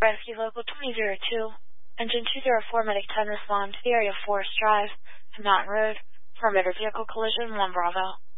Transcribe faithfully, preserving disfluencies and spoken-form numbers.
Rescue Local twenty oh two, Engine two oh four, Medic ten respond to the area of Forest Drive and Mountain Road for a motor vehicle collision, one Bravo.